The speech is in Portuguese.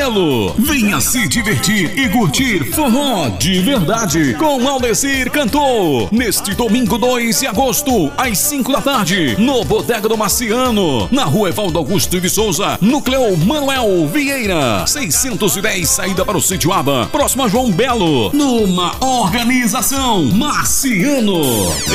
Belo. Venha se divertir e curtir forró de verdade com Aldecir Cantor. Neste domingo 2 de agosto, às 5 da tarde, no Bodega do Marciano, na rua Evaldo Augusto de Souza, Núcleo Manuel Vieira, 610, saída para o Sítio Aba, próximo a João Belo, numa organização Marciano.